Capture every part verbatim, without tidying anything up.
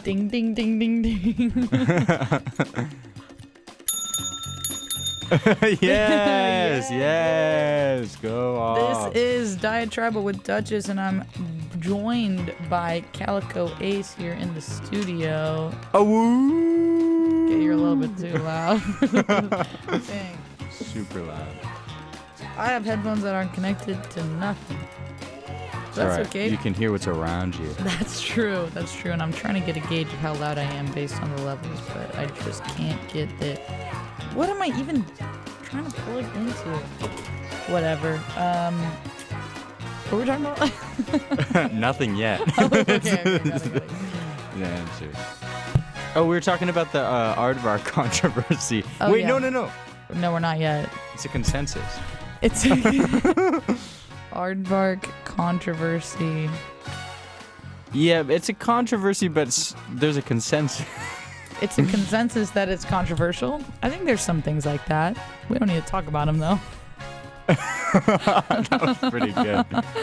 Ding, ding, ding, ding, ding. yes, yes, go off. This is Diatribe with Duchess, and I'm joined by Calico Ace here in the studio. Oh, woo. Okay, you're a little bit too loud. Dang. Super loud. I have headphones that aren't connected to nothing. So that's right. okay. You can hear what's around you. That's true. That's true. And I'm trying to get a gauge of how loud I am based on the levels, but I just can't get it. What am I even trying to plug into? Whatever. Um, what were we talking about? Nothing yet. Oh, okay, okay, got it, got it. Yeah, sure. Oh, we were talking about the uh, Aardvark controversy. Oh, Wait, yeah. no, no, no. No, we're not yet. It's a consensus. It's a Aardvark controversy. Yeah, it's a controversy, but it's, there's a consensus. It's a consensus that it's controversial. I think there's some things like that. We don't need to talk about them, though. That was pretty good.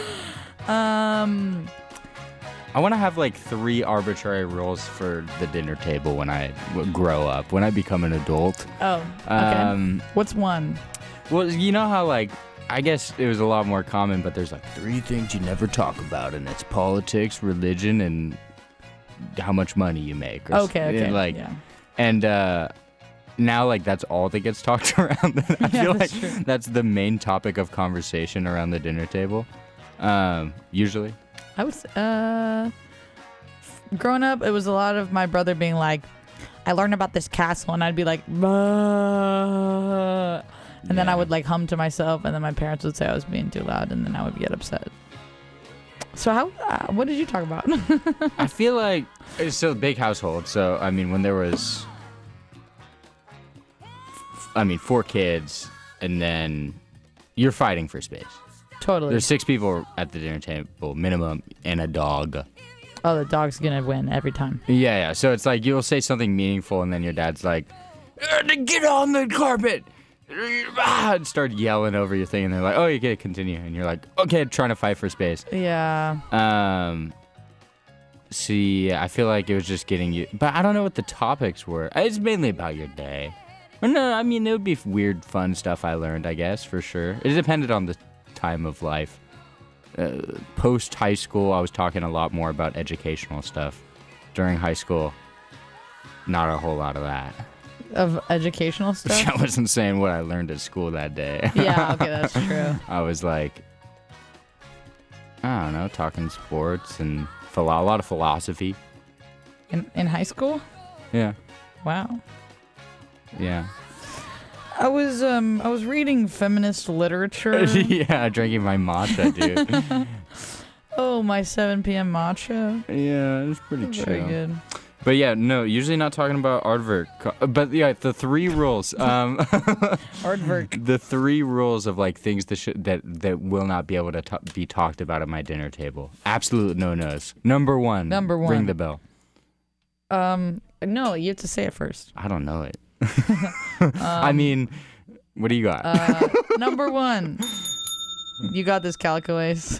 Um, I want to have like three arbitrary rules for the dinner table when I w- grow up, when I become an adult. oh, okay. Um, What's one? well, you know how like, I guess it was a lot more common, but there's like three things you never talk about, and it's politics, religion, and how much money you make. Or Okay, s- okay. Like, yeah. and uh, now like that's all that gets talked around. I Yeah, feel like that's true. that's the main topic of conversation around the dinner table. Um, usually. I was, uh, f- growing up, it was a lot of my brother being like, I learned about this castle, and I'd be like, "Bah." And then I Yeah. would like hum to myself, and then my parents would say I was being too loud, and then I would get upset. So how, uh, what did you talk about? I feel like it's still a big household. So I mean, when there was, I mean, four kids, and then you're fighting for space. Totally. There's six people at the dinner table minimum, and a dog. Oh, the dog's gonna win every time. Yeah, yeah. So it's like you'll say something meaningful, and then your dad's like, "Uh, "Get on the carpet!" Ah, and start yelling over your thing, and they're like, "Oh, you get to continue," and you're like, "Okay," trying to fight for space. Yeah. Um. See, I feel like it was just getting you, but I don't know what the topics were. It's mainly about your day. Or no, I mean it would be weird, fun stuff I learned, I guess, for sure. It depended on the time of life. Uh, Post high school, I was talking a lot more about educational stuff. During high school, not a whole lot of that. Of educational stuff. I wasn't saying what I learned at school that day. Yeah. Okay, that's true. I was like, I don't know, talking sports and philo- a lot of philosophy. In in high school. Yeah, Wow. yeah. I was um I was reading feminist literature. Yeah, drinking my matcha, dude. Oh, my seven p.m. matcha. Yeah, it's pretty chill. Very good. But yeah, no, usually not talking about Aardvark. co- But yeah, the three rules. Um, Aardvark. the three rules of like things that should, that that will not be able to t- be talked about at my dinner table. Absolute no nos. Number one. Number one. Ring the bell. Um, no, you have to say it first. I don't know it. I mean, what do you got? Uh, number one. You got this, Calico Ace.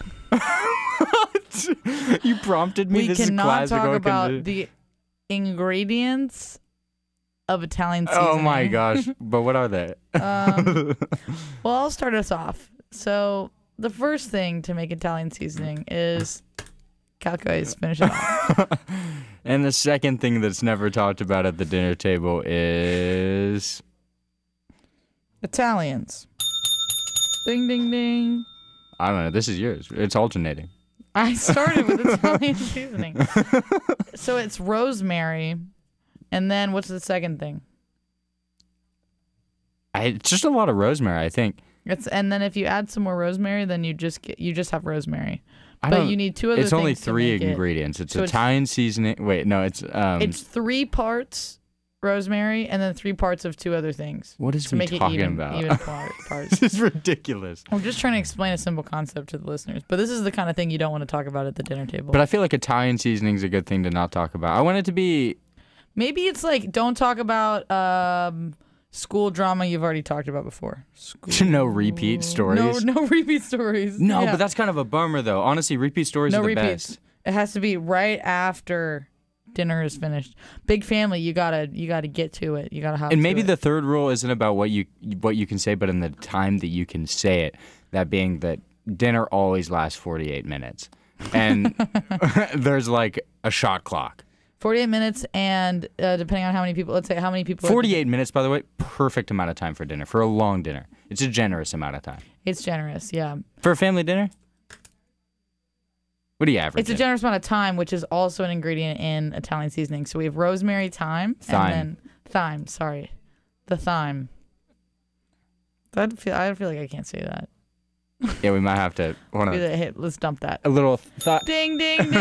You prompted me. We this is cannot classic. talk Oaken about Di- the ingredients of Italian seasoning. Oh my gosh! But what are they? Um, well, I'll start us off. So the first thing to make Italian seasoning is Calico Ace. Finish it off. And the second thing that's never talked about at the dinner table is Italians. Ding, ding, ding. I don't know. This is yours. It's alternating. I started with Italian seasoning. So it's rosemary. And then what's the second thing? I, it's just a lot of rosemary, I think. It's and then if you add some more rosemary, then you just get you just have rosemary. I But don't- you need two other It's things only to three make it. ingredients. It's So it's- Italian seasoning. Wait, no, it's um. It's three parts rosemary and then three parts of two other things. What is to we make it talking even, about? even par- parts. This is ridiculous. I'm just trying to explain a simple concept to the listeners. But this is the kind of thing you don't want to talk about at the dinner table. But I feel like Italian seasoning's a good thing to not talk about. I want it to be. Maybe it's like don't talk about um, school drama you've already talked about before. School... No repeat stories. No, no repeat stories. No, Yeah. but that's kind of a bummer, though. Honestly, repeat stories no are the repeats. best. It has to be right after dinner is finished. Big family, you gotta you gotta get to it. You gotta hop And to maybe it. the third rule isn't about what you what you can say, but in the time that you can say it. That being that dinner always lasts forty-eight minutes, and there's like a shot clock. forty-eight minutes, and uh, depending on how many people, let's say how many people. forty-eight minutes, by the way, perfect amount of time for dinner, for a long dinner. It's a generous amount of time. It's generous, yeah. For a family dinner? What do you average? It's a generous amount of time, which is also an ingredient in Italian seasoning. So we have rosemary, thyme, Thyme. and then thyme. Sorry, the thyme. I feel I feel like I can't say that. Yeah, we might have to. Hold on. Hit, let's dump that. A little thought. Ding, ding, ding.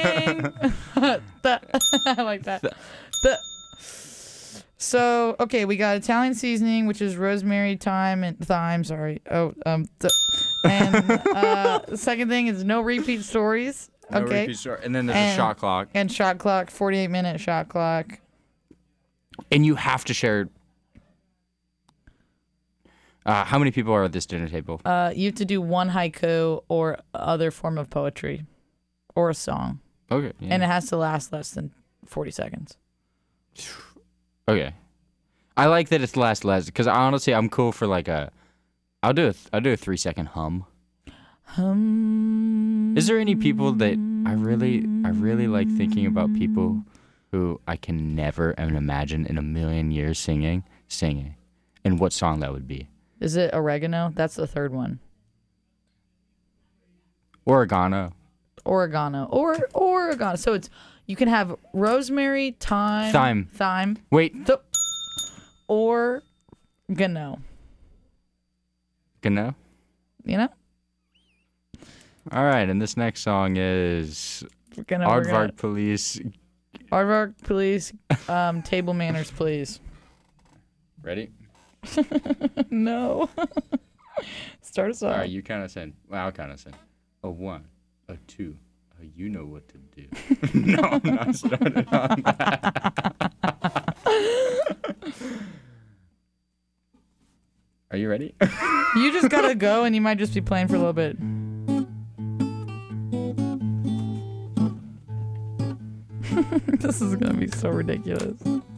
The- I like that. The- so, okay, we got Italian seasoning, which is rosemary, thyme, and thyme. Sorry. Oh, um, the- and uh, the second thing is no repeat stories. No Okay. repeat story. And then there's And- a shot clock. And shot clock, forty-eight minute shot clock. And you have to share. Uh, how many people are at this dinner table? Uh, you have to do one haiku or other form of poetry, or a song, Okay. Yeah. and it has to last less than forty seconds. Okay. I like that it's last less because honestly, I'm cool for like a. I'll do a. I'll do a three second hum. Hum. Is there any people that I really, I really like thinking about people who I can never even imagine in a million years singing, singing, and what song that would be? Is it oregano? That's the third one. Oregano. Oregano. Or oregano. So it's you can have rosemary, thyme, Thyme. thyme, Wait. th- or gano. Gano. You know? All right, and this next song is We're gonna, we're gonna Aardvark Police. Aardvark, please. Um, table manners, please. Ready? No. Start us off. All right, you count us in. Well, I'll count us in. A one, a two, a you know what to do. No, I'm not starting on that. Are you ready? You just gotta go, and you might just be playing for a little bit. This is gonna be so ridiculous.